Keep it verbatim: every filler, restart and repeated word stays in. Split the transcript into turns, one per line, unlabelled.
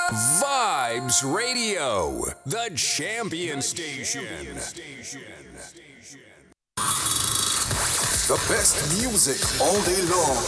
Vibes Radio, the champion station.
The best music all day long.